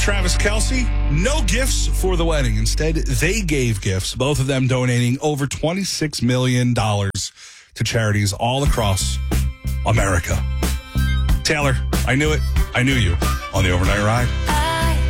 Travis Kelce, no gifts for the wedding. Instead, they gave gifts, both of them donating over $26 million to charities all across America. Taylor, I knew it. I knew you on the Overnight Ride.